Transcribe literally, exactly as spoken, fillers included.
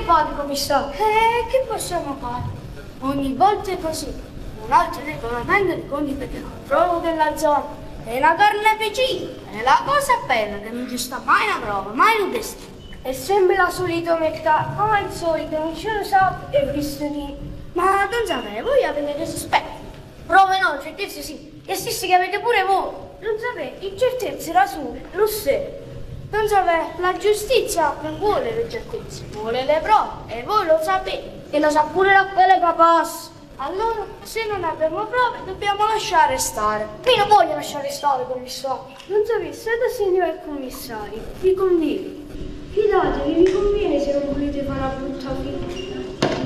fate, commissario? Eh, che possiamo fare? Ogni volta è così. Un altro regolamento di conti perché controllo della zona. È una carneficina. È la cosa bella che non ci sta mai una prova, mai un destino. È sempre la solita metà, come al solito, non ce lo sa e visto di... Ma non sapete, voi avete dei sospetti. Prove no, certezze sì. E stessi che avete pure voi. Non sapete, incertezze la sua, lo sé. Non sapete, la giustizia non vuole le certezze, vuole le prove. E voi lo sapete. E lo sa pure Raffaele Capaz. Allora, se non abbiamo prove, dobbiamo lasciare stare. Io non voglio lasciare stare, commissario. Non sapete, se da signore commissario, vi conviene. Fidatevi, vi conviene se non volete fare una brutta fine.